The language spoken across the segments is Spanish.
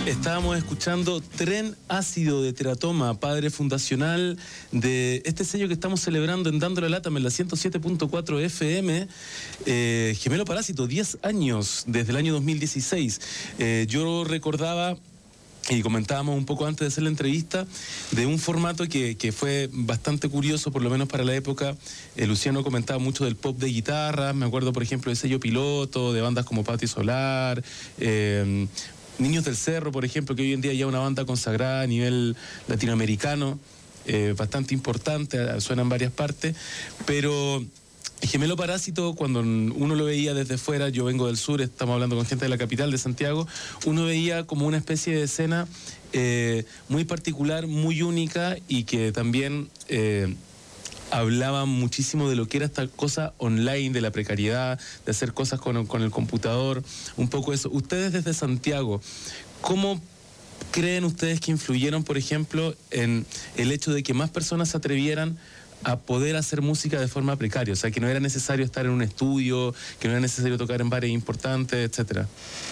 Estábamos escuchando Tren Ácido de Teratoma, padre fundacional de este sello que estamos celebrando en Dándole Lata en la 107.4 FM. Gemelo Parásito, 10 años, desde el año 2016. Yo recordaba y comentábamos un poco antes de hacer la entrevista de un formato que fue bastante curioso, por lo menos para la época. Luciano comentaba mucho del pop de guitarra. Me acuerdo, por ejemplo, de Sello Piloto, de bandas como Patio Solar, Niños del Cerro, por ejemplo, que hoy en día ya es una banda consagrada a nivel latinoamericano, bastante importante, suena en varias partes, pero Gemelo Parásito, cuando uno lo veía desde fuera, yo vengo del sur, estamos hablando con gente de la capital, de Santiago, uno veía como una especie de escena muy particular, muy única, y que también hablaba muchísimo de lo que era esta cosa online, de la precariedad, de hacer cosas con el computador, un poco eso. Ustedes desde Santiago, ¿cómo creen ustedes que influyeron, por ejemplo, en el hecho de que más personas se atrevieran a poder hacer música de forma precaria? O sea, que no era necesario estar en un estudio, que no era necesario tocar en bares importantes, etcétera.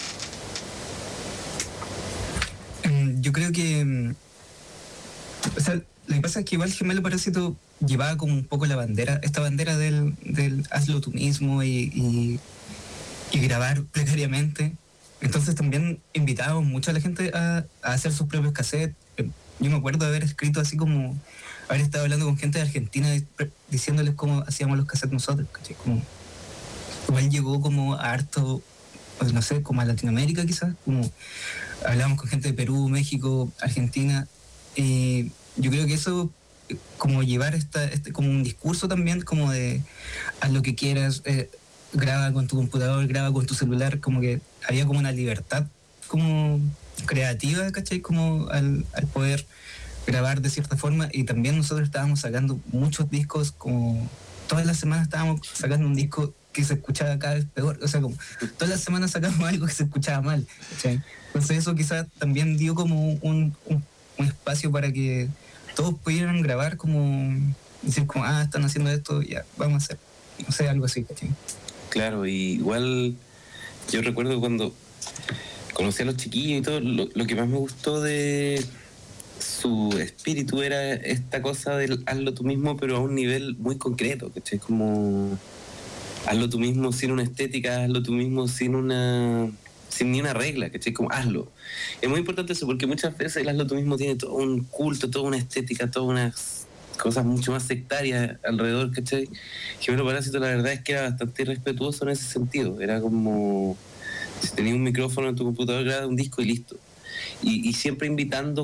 Yo creo que, o sea, lo que pasa es que igual Gemelo Parásito llevaba como un poco la bandera, esta bandera del hazlo tú mismo y grabar precariamente. Entonces también invitábamos mucho a la gente a hacer sus propios cassettes. Yo me acuerdo de haber escrito así como, haber estado hablando con gente de Argentina diciéndoles cómo hacíamos los cassettes nosotros, ¿cachai? Como, igual llegó como a harto, pues no sé, como a Latinoamérica quizás, como hablábamos con gente de Perú, México, Argentina, y yo creo que eso, como llevar como un discurso también, como de haz lo que quieras, graba con tu computador, graba con tu celular, como que había como una libertad como creativa, ¿cachai? Como al poder grabar de cierta forma. Y también nosotros estábamos sacando muchos discos, como todas las semanas estábamos sacando un disco que se escuchaba cada vez peor, o sea, como todas las semanas sacamos algo que se escuchaba mal, ¿cachai? Entonces eso quizás también dio como un espacio para que todos pudieran grabar, como decir como, están haciendo esto, ya, vamos a hacer, no sé, algo así, ¿cachai? Claro, y igual yo recuerdo cuando conocí a los chiquillos y todo, lo que más me gustó de su espíritu era esta cosa del hazlo tú mismo, pero a un nivel muy concreto, ¿cachai? Como hazlo tú mismo sin una estética, hazlo tú mismo sin ni una regla, ¿cachai? Como hazlo. Es muy importante eso, porque muchas veces el hazlo tú mismo tiene todo un culto, toda una estética, todas unas cosas mucho más sectarias alrededor, ¿cachai? Gemelo Parásito, la verdad es que era bastante irrespetuoso en ese sentido. Era como, si tenías un micrófono en tu computador, grababa un disco y listo. Y siempre invitando